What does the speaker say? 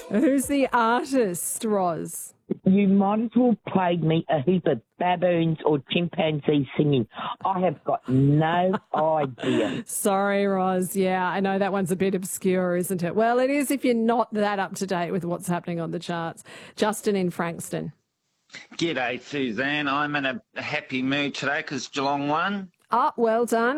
Who's the artist, Roz? You might as well play me a heap of baboons or chimpanzees singing. I have got no idea. Sorry, Roz. Yeah, I know that one's a bit obscure, isn't it? Well, it is if you're not that up to date with what's happening on the charts. Justin in Frankston. G'day, Suzanne. I'm in a happy mood today because Geelong won. Ah, well done.